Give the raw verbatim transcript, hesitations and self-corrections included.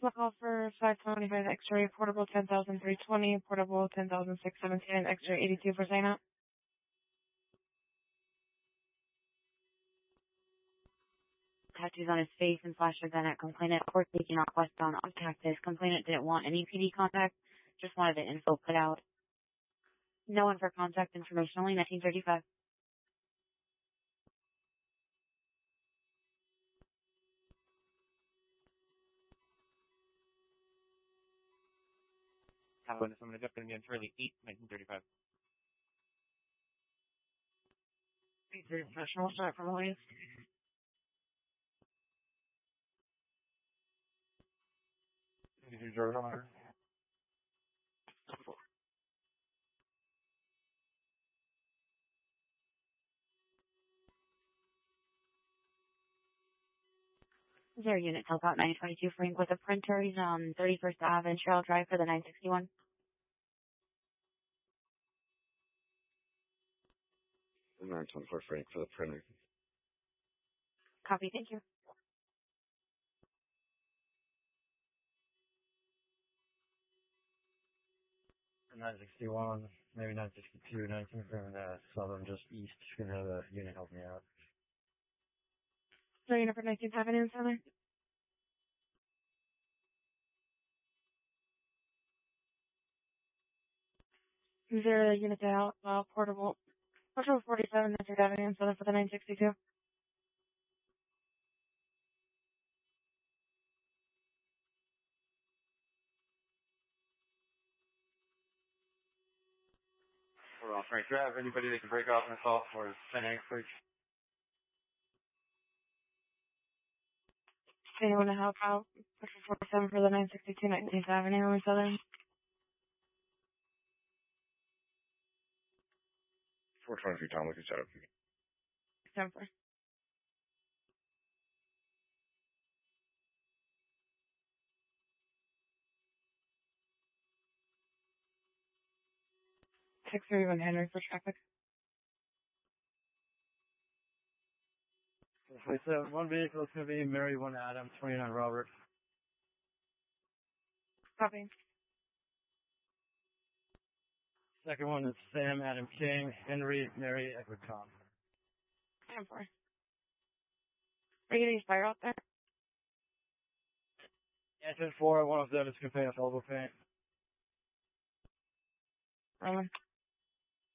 the call for five twenty-five X-ray, portable ten thousand three twenty, portable ten thousand six seventeen, X-ray eighty-two for sign up. Tattoos on his face and flash a gun at complainant. Court taking off westbound on Cactus. Complainant didn't want any P D contact, just wanted the info put out. No one for contact information, only nineteen thirty-five. Have a witness, I'm going to jump in again, Charlie eight, nineteen thirty-five. eight three professional, start from Williams. Did you drive on her? Zero unit help out nine twenty-two Frank with a printer. He's on thirty-first Avenue and Trail Drive for the nine sixty-one. nine twenty-four Frank for the printer. Copy, thank you. nine sixty-one, maybe nine sixty-two, nineteen from uh, Southern, just east. Should have a unit help me out. So unit for nineteenth Avenue, Southern. Zero unit to help, uh, portable. Portable forty-seven, nineteenth Avenue, Southern for the nine sixty-two. We're off Frank Drive. Anybody that can break off an assault for ten X, please. Anyone to help out? Portable forty-seven for the nine sixty-two, nineteenth Avenue, Southern. four twenty-three Tom, we can set up. ten four. six thirty-one Henry for traffic. So one vehicle is going to be Mary, one Adam, twenty-nine Robert. Copy. Second one is Sam, Adam King, Henry, Mary, Edward Tom. ten four. Are you getting fire out there? Yeah, ten four, one of them is going to pay off elbow paint. Roman.